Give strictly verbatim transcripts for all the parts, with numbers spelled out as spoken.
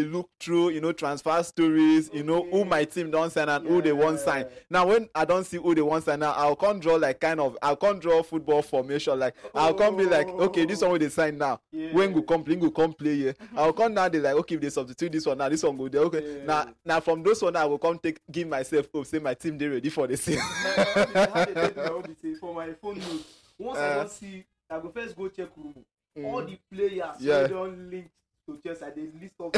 look through, you know, transfer stories, you know, who my team don't sign and yeah. who they won't sign. Now, when I don't see who they won't sign, now I'll come draw like kind of, I'll come draw football formation. Like, I'll come be like, okay, this one will they sign now. Yeah. When go come play, go come play here. I'll come now, they like, okay, if they substitute this one now, this one go there. Okay, yeah. now, now from those one, I will come take, give myself hope, say my team, they ready for the same. For my phone note, once uh, I don't see, I go first go check room. Mm. All the players yeah. they don't link to Chelsea, they list of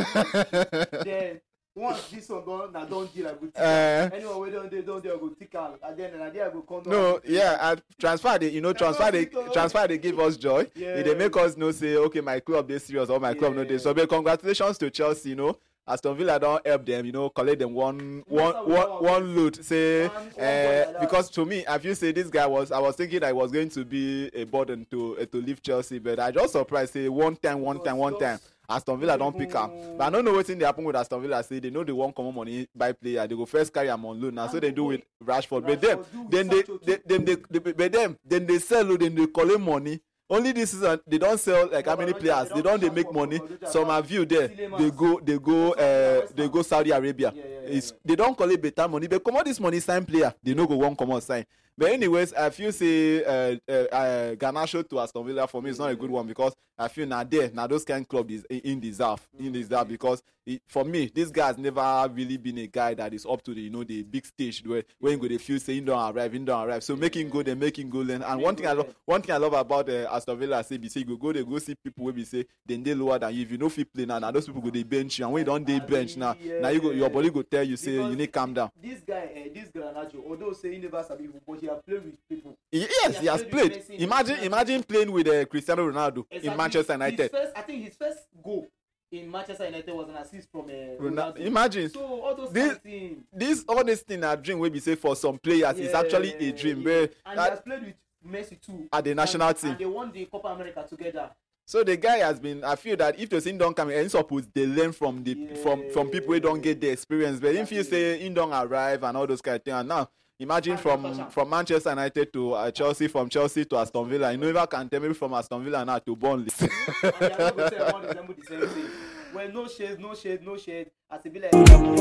them. Then once this one gone, I don't deal I go tick uh, anyone we don't they don't they go tick out. And then and then I go come no, yeah, and transfer they you know transfer they transfer they give us joy. Yeah. They make us know say okay my club they serious or my yeah. club no they so but congratulations to Chelsea, you know. Aston Villa don't help them, you know, collect them one one one one load. Say uh, because to me, if you say this guy was, I was thinking I was going to be a burden to uh, to leave Chelsea, but I just surprised. Say one time, one time, one time. Aston Villa don't pick up. But I don't know what's in the happen with Aston Villa. Say they know they won't come money by player. They go first carry them on loan now, so they do with Rashford. But them, then they, they, then they, they, but them, then they sell, then they collect money. Only this season they don't sell like how many players. They don't they make money. Some have you there. They go they go uh they go Saudi Arabia. It's, they don't call it better money. But come on, this money sign player. They no go one come on sign. But anyways, I feel say uh, uh, uh, Garnacho to Aston Villa for me is not a good one because I feel now there now those kind of clubs is in deserve in deserve because it, for me this guy has never really been a guy that is up to the you know the big stage where when go they feel say he don't arrive, he don't arrive. So making good and making good and, and one thing I love one thing I love about uh, Aston Villa say be say you go go they go see people where be say then they lower than you if you know fit play now now those people go they bench you and when you don't they bench now yeah, now you go your body go tell you say because you need calm down. This guy uh, this Garnacho although say he never sabi football he has played with people. Yes, he, he has, has played. played. Imagine imagine playing with uh, Cristiano Ronaldo exactly. in Manchester United. His first, I think his first goal in Manchester United was an assist from uh, Ronaldo. Imagine. So all those this, things. This all this thing a dream wey be say for some players yeah, is actually a dream. Yeah. Where, and uh, he has played with Messi too. At the national and, team. And they won the Copa America together. So the guy has been. I feel that if the thing don't come, and suppose they learn from the yeah, from from people who don't get the experience. But if you say he don't arrive and all those kind of things, and now imagine from from Manchester United to uh, Chelsea, from Chelsea to Aston Villa. You know, if I can tell maybe from Aston Villa now to Burnley. Well, no shade, no shade, no shade. As a Villa.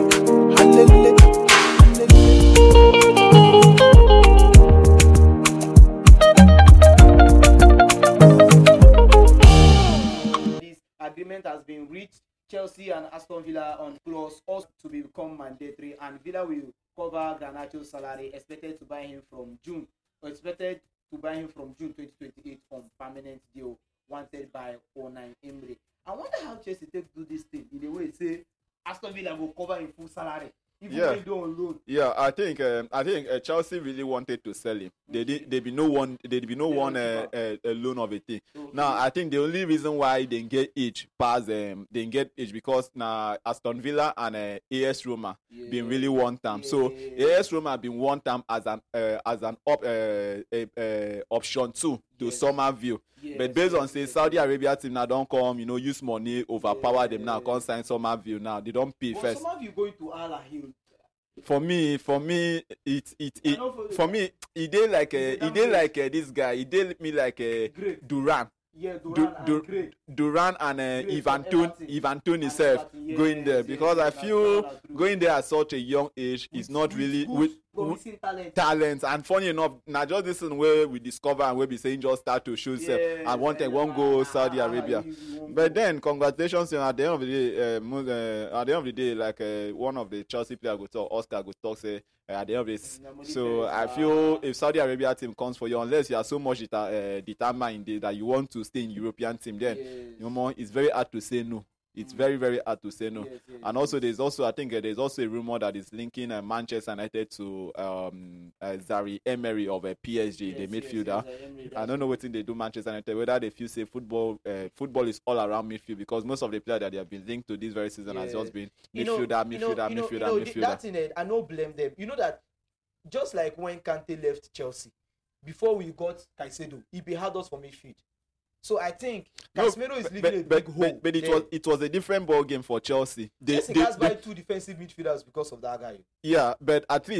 Agreement has been reached. Chelsea and Aston Villa on clause also to become mandatory, and Villa will cover Garnacho's salary, expected to buy him from June, or expected to buy him from June twenty twenty-eight on permanent deal, wanted by oh nine Emery. I wonder how Chelsea take do this thing in a way say Aston Villa will cover him full salary. Even yeah. When on loan. Yeah, I think um, I think uh, Chelsea really wanted to sell him. Mm-hmm. They did. They be no one. They be no they one uh, uh, a loan of a thing. Okay. Now I think the only reason why they get age pass um they get age because now Aston Villa and uh, A S Roma yeah. been really one time. Yeah. So A S Roma been one time as an uh, as an op, uh, uh, uh, option two to yes. Somerville. Yes. But based yes. on say yes. Saudi Arabia team now don't come, you know, use money overpower yeah. them now. Can't sign Somerville now. They don't pay well, first. Somerville going to Al Ahly. For me, for me, it it, it for, for me, he did like a, he did like a, this guy. He did me like a Duran. Yeah, Duran du, and Gray. Duran and uh, Ivan Tone, Ivan Tone himself yeah, going there because yeah, I feel going there at such a young age is not with really good, with, with talent. talent. And funny enough, now just this is where we discover and where we saying just start to show self. Yeah, I want yeah, one go Saudi Arabia. But then congratulations, you know, at the end of the day, uh, uh, at the end of the day, like uh, one of the Chelsea players go talk, Oscar go talk say uh, at the end of this. So I feel if Saudi Arabia team comes for you, unless you are so much uh, determined that you want to stay in European team, then yes. you know it's very hard to say no. It's mm. very, very hard to say no. Yes, yes, and also, there's also, I think, uh, there's also a rumor that is linking uh, Manchester United to um, uh, Zari Emery of uh, P S G, yes, the midfielder. Yes, yes, I don't know what thing they do Manchester United, whether they feel say football uh, football is all around midfield, because most of the players that they have been linked to this very season yeah. has just been you midfielder, know, midfielder, you know, midfielder, you know, midfielder, you know, midfielder. That's in it. I don't blame them. You know that just like when Kante left Chelsea, before we got Caicedo, he beheld us for midfield. So I think Casemiro no, is leaving but, a but, big but, hole. But it was it was a different ball game for Chelsea. They, Chelsea they, has they, by two defensive midfielders because of that guy. Yeah, but at least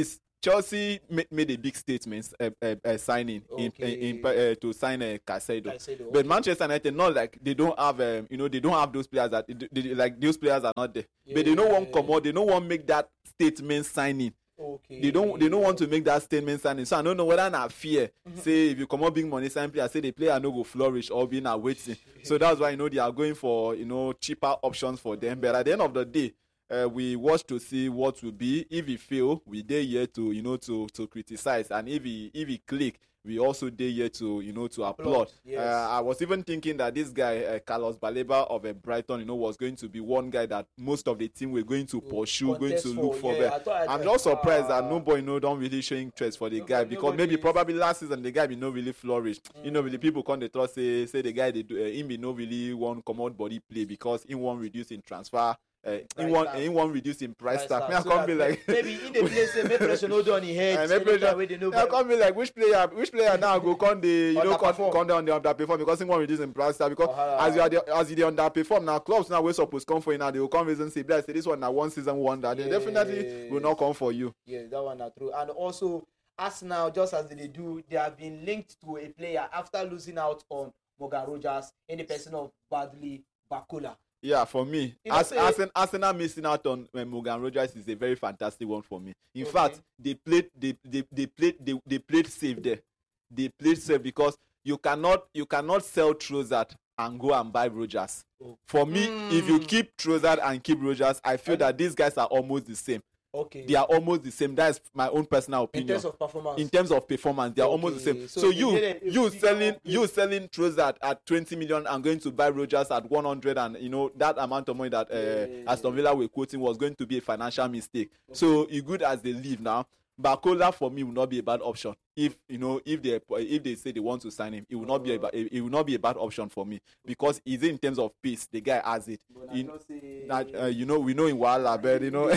Chelsea ma- made a big statement uh, uh, uh, signing in, Okay. in, in uh, to sign a uh, Caicedo. Caicedo, But okay. Manchester United, not like they don't have, um, you know, they don't have those players that they, they, like those players are not there. Yeah. But they don't want come out. They don't want make that statement signing. Okay. They don't they don't want to make that statement signing. So I don't know whether na fear. Mm-hmm. Say if you come out big money sign player, say the player no go flourish or be na waiting. So that's why you know they are going for you know cheaper options for them. But at the end of the day, uh, we watch to see what will be. If he fail, we there here to you know to to criticize, and if he if he click, we also there here to you know to applaud. Applaud, yes. uh, I was even thinking that this guy uh, Carlos Baleba of uh, Brighton, you know, was going to be one guy that most of the team were going to pursue, going to look for. Yeah, but I I I'm just surprised uh, that nobody, you know, don't really show interest for the No, guy but because maybe nobody probably last season the guy be no really flourish. Mm. You know, really people come they trust say say the guy they do uh, him be no really want come out body play because he won't reduce in transfer. Uh, he want tag. he want reduce in price Price tag. tag. Me I So can't that be like maybe in the place say make pressure no do on his head. Uh, Say make pressure- anytime wey they know I can't be like which player which player now go come the you know come, Underperform. come down the underperform because he want reduce in price tag because Uh-huh. as you are the, as you dey underperform now clubs now we suppose come for you now they will come reason say bless say this one now one season wonder they definitely will not come for you. Yeah, that one na true. And also, Arsenal, just as they do, they have been linked to a player after losing out on Morgan Rogers in the person of Bradley Barcola. Yeah, for me, You know, As, say- Arsenal, Arsenal missing out on uh, Morgan Rogers is a very fantastic one for me. In Okay. fact, they played, they, they, they played, they, they played safe there. They played safe because you cannot, you cannot sell Trossard and go and buy Rogers. Oh. For me, if you Mm. keep Trossard and keep Rogers, I feel that these guys are almost the same. Okay. They are almost the same. That's my own personal in opinion. terms of performance. In terms of performance, they are almost the Okay, same. so So, if you you get a- you if you selling get a- you selling Trossard at twenty million and going to buy Rogers at one hundred, and you know that amount of money that uh, Yeah. Aston Villa were quoting was going to be a financial mistake. So you good as they leave now. Barcola for me will not be a bad option. If you know if they if they say they want to sign him, it will not be a ba- it will not be a bad option for me because easy in terms of pace, the guy has it. But na In, just say- that uh, you know we know in Wala, but you know, Yeah,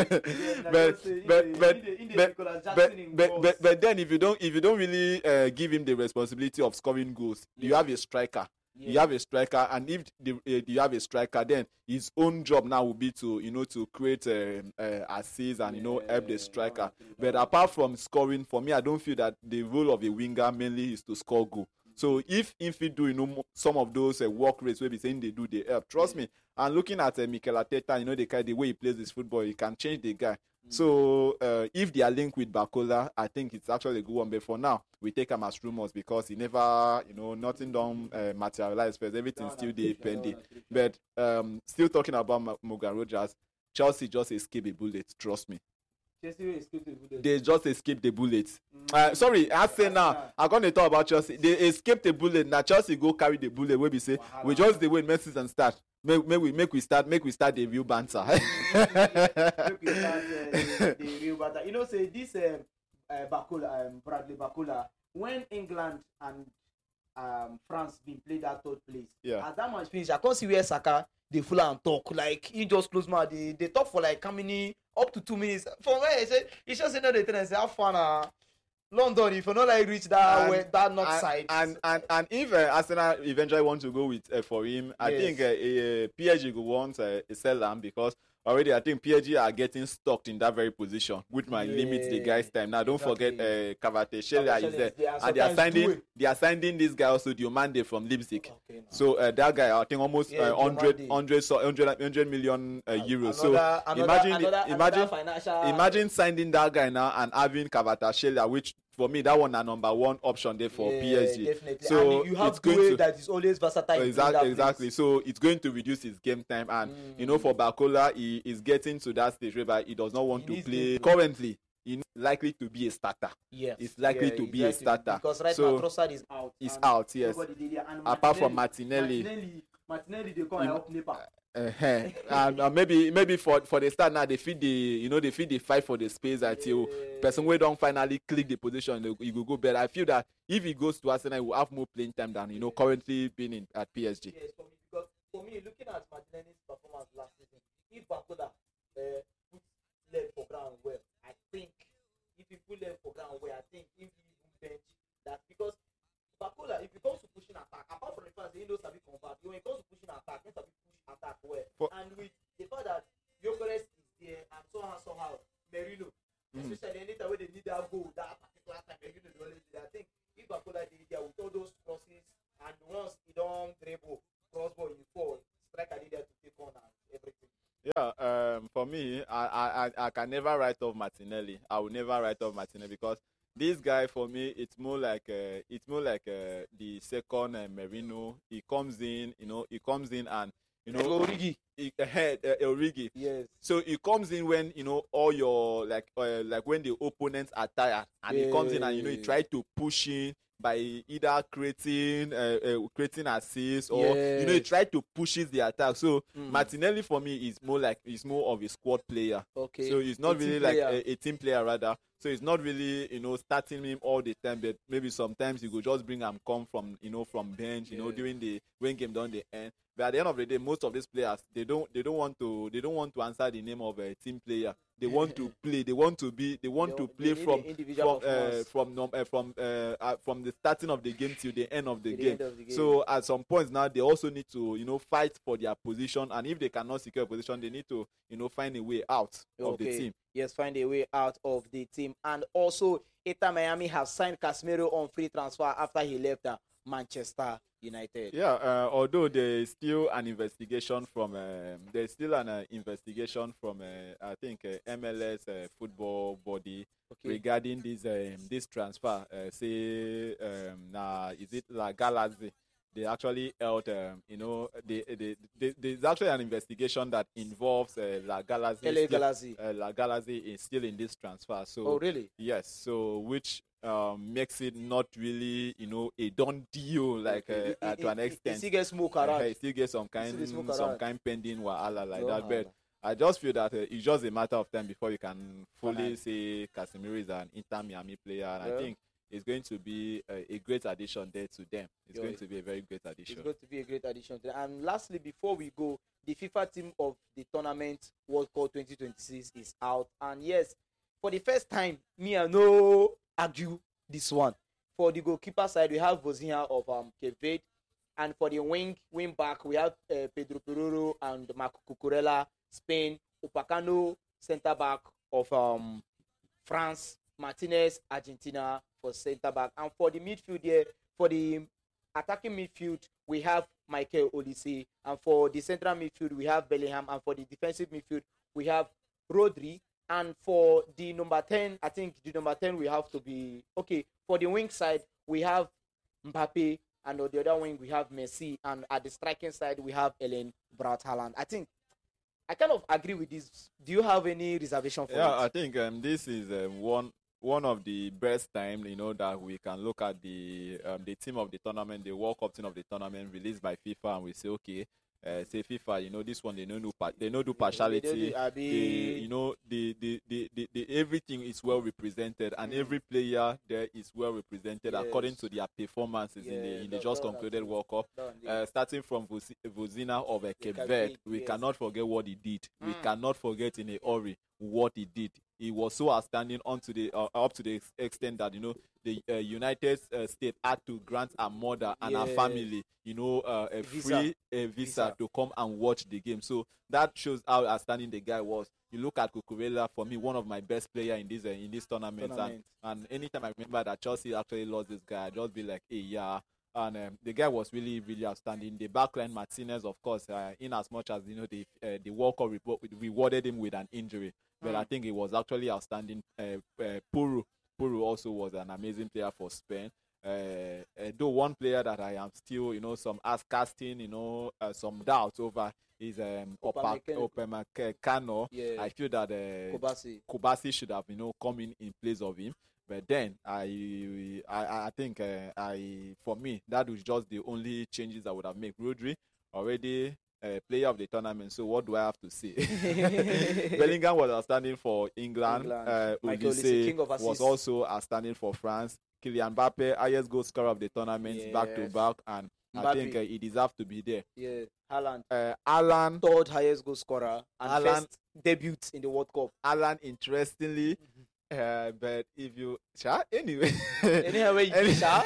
na but just say, but in the- but in the- in the but Nicolas but Jackson in but, goals. but but then if you don't if you don't really uh, give him the responsibility of scoring goals, you Yeah. have a striker. You Yeah. have a striker, and if the, uh, you have a striker, then his own job now will be to you know to create um, uh, assists and you know help the Yeah, striker. that one, But apart from scoring, for me, I don't feel that the role of a winger mainly is to score goal. So if if we do you know mo- some of those uh, work rates where we saying they do they help, trust me. And looking at uh, Mikel Arteta, you know the kind the way he plays his football, he can change the guy. So uh, if they are linked with Barcola, I think it's actually a good one. But for now, we take him as rumors because he never, you know, nothing don't uh, materialize first. Everything's still there pending. But um, still talking about Ma- Morgan Rogers, Chelsea just escaped a bullet. Trust me, Chelsea will escape the bullet. they just escaped the bullet. Mm. Uh, sorry, I say now. Arsenal. I'm gonna talk about Chelsea. They escaped the bullet. Now Chelsea go carry the bullet. Where we say Wahala. we just the way Messi and start. Make, make we make we start make we start the real banter. Make we start uh, the, the real battle. You know, say this um, uh, Barcola, um, Bradley Barcola, when England and um, France been played that third place. Yeah. As that match finish, I can't see where Saka they full and talk. Like he just close mouth. They they talk for like how many up to two minutes. From where he said he just say no the train say how far na London if you not like reach that And- way, that north and, side. And and and if uh, Arsenal eventually want to go with uh, for him, I Yes. think uh, uh, P S G will want uh, a sell him because already I think P S G are getting stuck in that very position, which might limit the Yeah, guy's time. Now don't forget exactly. uh, Kvaratskhelia is there, They are and they are sometimes signing do it. they are signing this guy also Diomande from Leipzig. Okay, now. So uh, that guy, I think almost Yeah, uh, one hundred, Diomande. one hundred, so one hundred, one hundred million uh, euros. So Another- another- imagine, the- another- imagine, another financial- imagine signing that guy now and having Kvaratskhelia, which for me that one a number one option there for Yeah, P S G. Definitely. So and you have it's going Doué to that is always versatile. in exactly that exactly. place. So it's going to reduce his game time, and you know for Barcola, he is getting to that stage where he does not want He to needs play. to- Currently, he's likely to be a starter. Yes. It's likely Yeah, to be a exactly. starter. Because right So, now Trossard is out. he's and out, yes. nobody did it. And Apart from Martinelli. Martinelli, Martinelli they call You know- help Nepa. Uh-huh. and uh, maybe maybe for for the start now they feed the you know they feed the fight for the space until Yeah. person wey don finally click the position he go go better. I feel that if he goes to Arsenal he will have more playing time than you know currently being in at P S G. Yes, for me because for me looking at Martinelli's performance last season, if Barcola uh, put leg for ground well, I think if he put leg for ground well, I think if he even bench that because Barcola, if it comes to pushing attack, apart from the fact that he knows how to convert, when it comes to pushing attack, he knows how to push attack well. For- and with the fact that Gyökeres is there and somehow somehow Merino, Mm. especially anytime when they need Yeah, um, for me, I, I, I I can never write off Martinelli. I will never write off Martinelli because this guy, for me, it's more like uh, it's more like uh, the second uh, Merino. He comes in, you know, he comes in and you Like know, Origi. he, ahead uh, Origi. Yes. So he comes in when you know all your like uh, like when the opponents are tired, and he comes in and you know he Yeah. try to push in by either creating uh, uh, creating assists or you know he Yes. try to push it the attack. So Mm. Martinelli for me is more like he's more of a squad player. Okay. So he's not A team really like player. a, a team player rather. So it's not really you know starting him all the time, but maybe sometimes you could just bring him come from you know from bench, you know Yeah. during the when game down the end. But at the end of the day, most of these players they don't they don't want to they don't want to answer the name of a team player. They want to play. They want to be. They want They- to play they need from an individual from uh, performance. from num- uh, from uh, uh, from the starting of the game till the end of the To the game. end of the game. So at some points now they also need to you know fight for their position, and if they cannot secure a position, they need to you know find a way out of the Okay. team. Yes, find a way out of the team. And also, Inter Miami have signed Casemiro on free transfer after he left uh, Manchester United. Yeah, uh, although there is still an investigation from um, there is still an uh, investigation from uh, I think uh, M L S uh, football body Okay. regarding this um, this transfer. Uh, say um, nah, is it La Galaxy? They actually held um, you know they, they, they, there's actually an investigation that involves uh, La Galaxy. L A still- Galaxy. Uh, La Galaxy is still in this transfer. So Oh, really? yes, so which um, makes it not really, you know, a done deal like Okay. uh, uh, It- to an it- it- extent. it still gets smoke Uh, around. it still get some still kind, dey smoke some around. kind pending wahala like No that. But wahala. I just feel that uh, it's just a matter of time before you can fully Alright. say Casemiro is an Inter Miami player, and Yeah. I think it's going to be a, a great addition there to them. It's Yeah, going it- to be a very great addition. It's going to be a great addition to them. And lastly, before we go, the FIFA team of the tournament World Cup twenty twenty-six is out. And yes, for the first time, me and no argue this one. For the goalkeeper side, we have Vozinha of um, Cape Verde. And for the wing wing back, we have uh, Pedro Peroro and Marco Cucurella, Spain. Upacano, centre back of um, France. Martinez, Argentina for centre back. And for the midfield here, for the attacking midfield, we have Michael Olise. And for the central midfield, we have Bellingham. And for the defensive midfield, we have Rodri. And for the number ten, I think the number ten we have to be okay. For the wing side, we have Mbappe, and on the other wing we have Messi, and at the striking side we have Ellen Braut Haaland. I think I kind of agree with this. Do you have any reservation for Yeah, I it? think um, this is um, one one of the best time, you know, that we can look at the um, the team of the tournament, the World Cup team of the tournament released by FIFA, and we say, okay, uh, say FIFA, you know, this one they don't do pa- they don't do partiality. They don't do- abi- They, you know, the the, the, the, the everything is well represented, and Mm. every player there is well represented according Yes. to their performances in the Yeah, in the that- just that- concluded that's- World Cup. that one dey. Uh, starting from Vozi- Vozina of uh, Cape Cape Verde, Verde, we yes. cannot forget what he did. We Mm. cannot forget in a hurry what he did. He was so outstanding onto the uh, up to the ex- extent that you know the uh, United uh, States had to grant her mother and her Yes. family, you know, uh, a Visa. free uh, visa, Visa. to come and watch the game. So that shows how outstanding the guy was. You look at Cucurella, for me, one of my best player in this uh, in this tournament. Tournament. And, and anytime I remember that Chelsea actually lost this guy, I just be like, hey, yeah. And um, the guy was really, really outstanding. The backline, Martinez, of course, uh, in as much as you know, the uh, the World Cup report rewarded him with an injury, but Mm. I think it was actually outstanding. Uh, uh, Puru, Puru also was an amazing player for Spain. Uh, uh, though one player that I am still, you know, some ask casting, you know, uh, some doubts over is um, Upamecano. Upamecano. Yeah. I feel that uh, Kobasi. Kubasi should have, you know, come in in place of him. But then I, I, I think uh, I, for me, that was just the only changes I would have made. Rodri already uh, player of the tournament. So what do I have to say? Bellingham was outstanding for England. England. Uh, Michael Olise, Olise king of was assists. also outstanding for France. Kylian Mbappe, highest goal scorer of the tournament, back to Yes. back, and I Mbappe. think uh, he deserves to be there. Yeah. Haaland. Uh, Alan, Third highest goal scorer and Haaland. first debut in the World Cup. Alan, interestingly, uh, but if you, sha, anyway, Anyhow, where you Any- be, sha?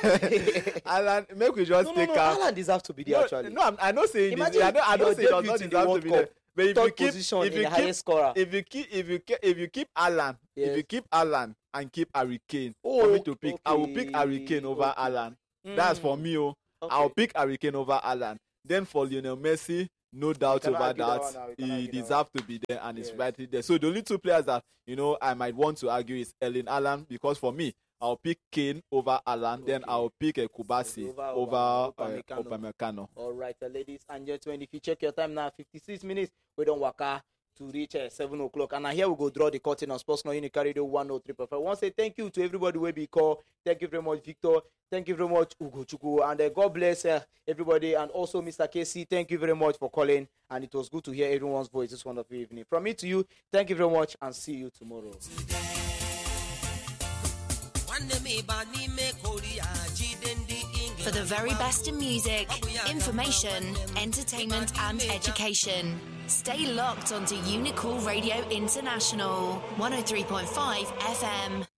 Alan, make we just No, no, take no. am. Haaland deserves to be there No, actually. no, I'm, I'm not saying Imagine this. I don't, I don't your say it does debut not in the deserve World to be Cup, there. But if you Third keep, position if in you the keep, highest scorer. if you keep, if you keep, if you keep Alan, if Yes. you keep Alan and keep Harry Kane Oh, for me to pick, I will pick okay, Harry Kane over okay. Alan. That's for Mm, me. Oh, okay. I'll pick Harry Kane over Alan. Then for Lionel Messi, no doubt cannot over argue that that. one now, we cannot He argue that deserves to be there, and Yes. it's rightly there. So the only two players that you know I might want to argue is Erling Haaland, because for me, I'll pick Kane over Haaland, then Okay. I'll pick a Kubasi Over- over over uh, Upamecano. Upamecano. All right, uh, ladies and gentlemen, if you check your time now, fifty-six minutes, we don't waka to reach uh, seven o'clock. And now here we go draw the curtain on Sports Now Unica Radio one oh three point five. I want to say thank you to everybody who be call. Thank you very much, Victor. Thank you very much, Ugo Chuku. And uh, God bless uh, everybody. And also, Mister K C, thank you very much for calling. And it was good to hear everyone's voice this wonderful evening. From me to you, thank you very much, and see you tomorrow. For the very best in music, information, entertainment, and education, stay locked onto Unicool Radio International, one oh three point five F M.